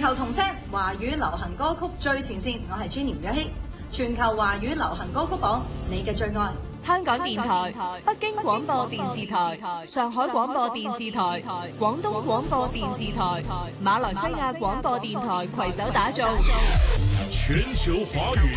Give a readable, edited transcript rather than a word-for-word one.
球同聲，華語流行歌曲最前線，我係朱廉若希。全球華語流行歌曲榜，你嘅最愛。 香港電台、北京廣播電視台、上海廣播電視台、廣東廣播電視台、馬來西亞廣播電台攜手打造全球華語